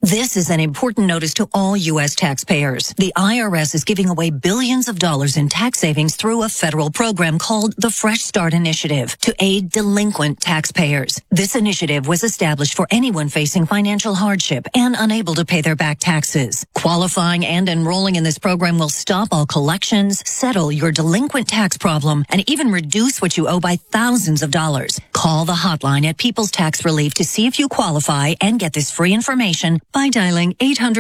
This is an important notice to all U.S. taxpayers. The IRS is giving away billions of dollars in tax savings through a federal program called the Fresh Start Initiative to aid delinquent taxpayers. This initiative was established for anyone facing financial hardship and unable to pay their back taxes. Qualifying and enrolling in this program will stop all collections, settle your delinquent tax problem, and even reduce what you owe by thousands of dollars. Call the hotline at People's Tax Relief to see if you qualify and get this free information by dialing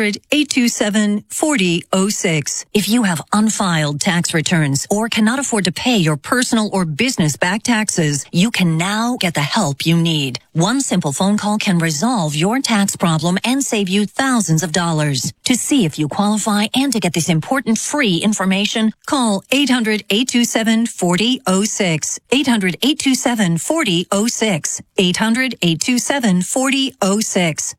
800-827-4006. If you have unfiled tax returns or cannot afford to pay your personal or business back taxes, you can now get the help you need. One simple phone call can resolve your tax problem and save you thousands of dollars. To see if you qualify and to get this important free information, call 800-827-4006. 800-827-4006. 800-827-4006.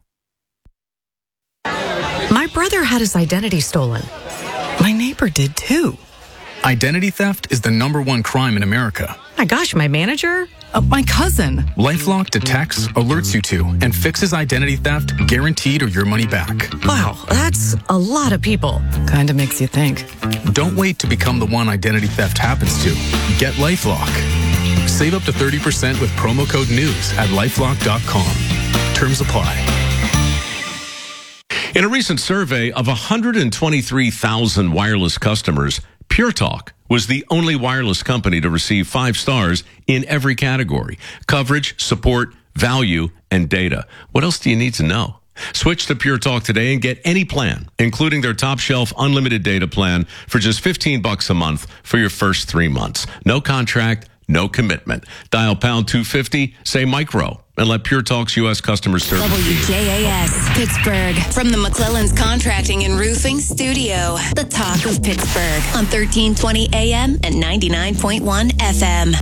My brother had his identity stolen. My neighbor did too. Identity theft is the #1 crime in America. My gosh, my manager? My cousin. LifeLock detects, alerts you to, and fixes identity theft guaranteed or your money back. Wow, that's a lot of people. Kinda makes you think. Don't wait to become the one identity theft happens to. Get LifeLock. Save up to 30% with promo code NEWS at LifeLock.com. Terms apply. In a recent survey of 123,000 wireless customers, Pure Talk was the only wireless company to receive 5 stars in every category: coverage, support, value, and data. What else do you need to know? Switch to Pure Talk today and get any plan, including their top shelf unlimited data plan for just $15 a month for your first 3 months. No contract, no commitment. Dial pound 250, say micro, and let Pure Talk's U.S. customers serve. WJAS, Pittsburgh. From the McClellan's Contracting and Roofing Studio. The talk of Pittsburgh on 1320 AM and 99.1 FM.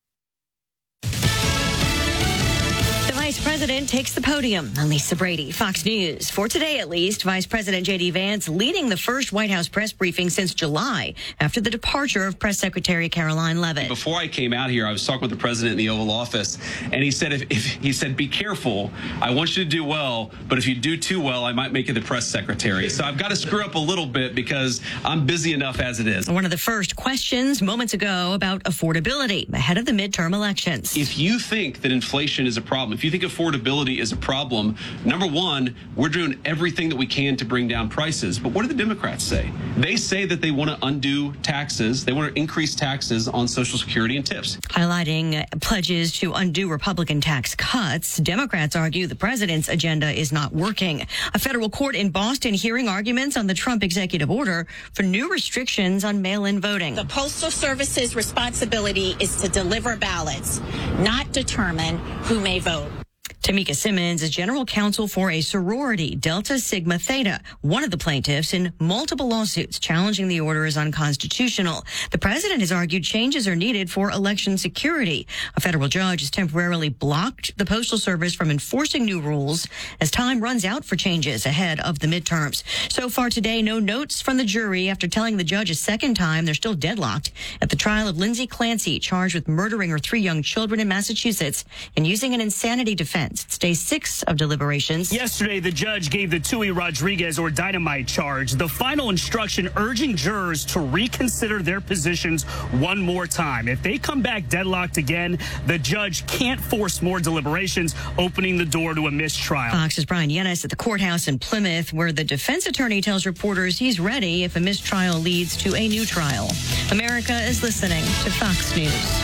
The Vice President takes the podium. I'm Lisa Brady, Fox News. For today, at least, Vice President J.D. Vance leading the first White House press briefing since July after the departure of Press Secretary Caroline Leavitt. Before I came out here, I was talking with the president in the Oval Office, and he said, he said, be careful. I want you to do well, but if you do too well, I might make you the press secretary. So I've got to screw up a little bit because I'm busy enough as it is. One of the first questions moments ago about affordability ahead of the midterm elections. If you think that inflation is a problem, if you think affordability is a problem, number one, we're doing everything that we can to bring down prices. But what do the Democrats say? They say that they want to undo taxes. They want to increase taxes on Social Security and tips. Highlighting pledges to undo Republican tax cuts, Democrats argue the president's agenda is not working. A federal court in Boston hearing arguments on the Trump executive order for new restrictions on mail-in voting. The Postal Service's responsibility is to deliver ballots, not determine who may vote. Tamika Simmons is general counsel for a sorority, Delta Sigma Theta, one of the plaintiffs in multiple lawsuits challenging the order as unconstitutional. The president has argued changes are needed for election security. A federal judge has temporarily blocked the Postal Service from enforcing new rules as time runs out for changes ahead of the midterms. So far today, no notes from the jury after telling the judge a second time they're still deadlocked at the trial of Lindsay Clancy, charged with murdering her 3 young children in Massachusetts and using an insanity defense. It's day 6 of deliberations. Yesterday, the judge gave the Tui Rodriguez or dynamite charge the final instruction urging jurors to reconsider their positions one more time. If they come back deadlocked again, the judge can't force more deliberations, opening the door to a mistrial. Fox's Brian Yennis at the courthouse in Plymouth, where the defense attorney tells reporters he's ready if a mistrial leads to a new trial. America is listening to Fox News.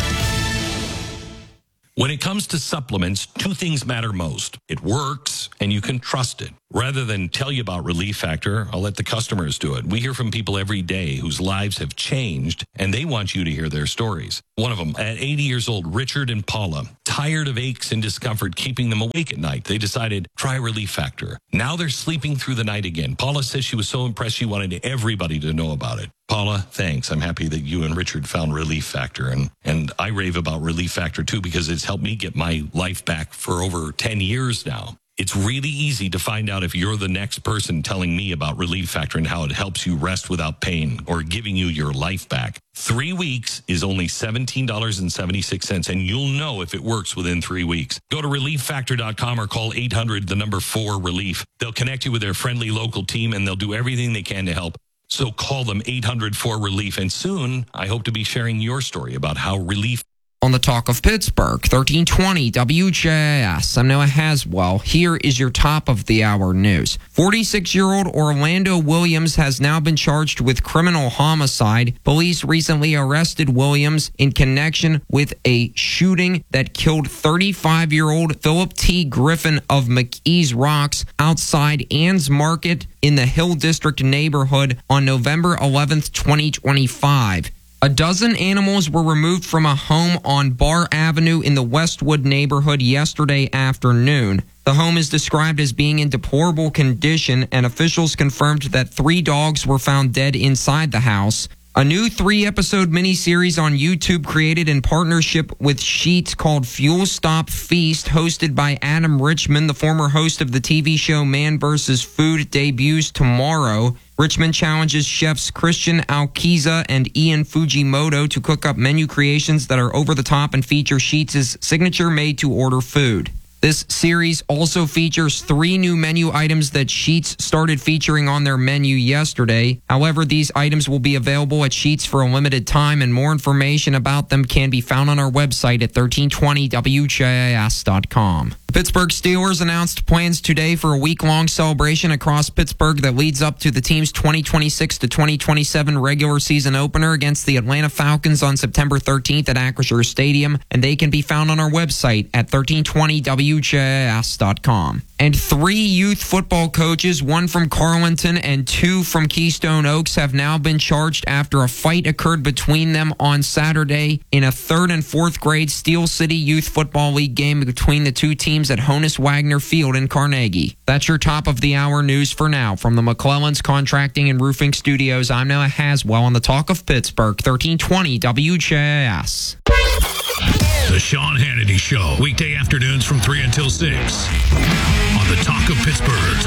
When it comes to supplements, 2 things matter most. It works, and you can trust it. Rather than tell you about Relief Factor, I'll let the customers do it. We hear from people every day whose lives have changed, and they want you to hear their stories. One of them, at 80 years old, Richard and Paula, tired of aches and discomfort keeping them awake at night. They decided, try Relief Factor. Now they're sleeping through the night again. Paula says she was so impressed she wanted everybody to know about it. Paula, thanks. I'm happy that you and Richard found Relief Factor. And I rave about Relief Factor, too, because it's helped me get my life back for over 10 years now. It's really easy to find out if you're the next person telling me about Relief Factor and how it helps you rest without pain or giving you your life back. 3 weeks is only $17.76, and you'll know if it works within 3 weeks. Go to ReliefFactor.com or call 800-4RELIEF. They'll connect you with their friendly local team, and they'll do everything they can to help. So call them 800-4RELIEF, and soon I hope to be sharing your story about how Relief. On the Talk of Pittsburgh, 1320 WJIS. I'm Noah Haswell. Here is your top of the hour news. 46-year-old Orlando Williams has now been charged with criminal homicide. Police recently arrested Williams in connection with a shooting that killed 35-year-old Philip T. Griffin of McKees Rocks outside Ann's Market in the Hill District neighborhood on November 11th, 2025. A dozen animals were removed from a home on Barr Avenue in the Westwood neighborhood yesterday afternoon. The home is described as being in deplorable condition, and officials confirmed that 3 dogs were found dead inside the house. A new 3-episode miniseries on YouTube created in partnership with Sheetz called Fuel Stop Feast, hosted by Adam Richman, the former host of the TV show Man vs. Food, debuts tomorrow. Richman challenges chefs Christian Alquiza and Ian Fujimoto to cook up menu creations that are over the top and feature Sheetz' signature made-to-order food. This series also features 3 new menu items that Sheetz started featuring on their menu yesterday. However, these items will be available at Sheetz for a limited time, and more information about them can be found on our website at 1320WJIS.com. The Pittsburgh Steelers announced plans today for a week-long celebration across Pittsburgh that leads up to the team's 2026 to 2027 regular season opener against the Atlanta Falcons on September 13th at Acrisure Stadium, and they can be found on our website at 1320WJIS.com. And 3 youth football coaches, 1 from Carlinton and 2 from Keystone Oaks, have now been charged after a fight occurred between them on Saturday in a 3rd and 4th grade Steel City Youth Football League game between the 2 teams at Honus Wagner Field in Carnegie. That's your top of the hour news for now. From the McClellan's Contracting and Roofing Studios, I'm Noah Haswell on the Talk of Pittsburgh, 1320 WJIS. The Sean Hannity Show, weekday afternoons from 3 until 6. On the Talk of Pittsburgh,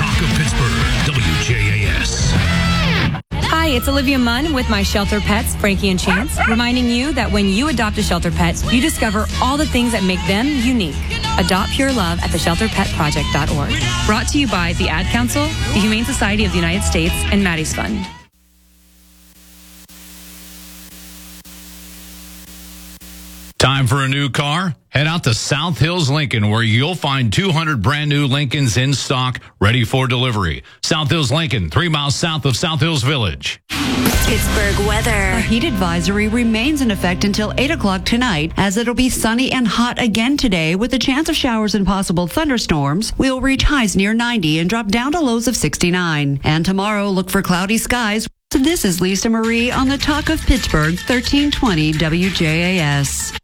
WJAS. Hi, it's Olivia Munn with My Shelter Pets, Frankie and Chance, reminding you that when you adopt a shelter pet, you discover all the things that make them unique. Adopt pure love at theshelterpetproject.org. Brought to you by the Ad Council, the Humane Society of the United States, and Maddie's Fund. Time for a new car? Head out to South Hills Lincoln, where you'll find 200 brand new Lincolns in stock, ready for delivery. South Hills Lincoln, 3 miles south of South Hills Village. Pittsburgh weather. A heat advisory remains in effect until 8 o'clock tonight, as it'll be sunny and hot again today with a chance of showers and possible thunderstorms. We'll reach highs near 90 and drop down to lows of 69. And tomorrow, look for cloudy skies. This is Lisa Marie on the Talk of Pittsburgh, 1320 WJAS.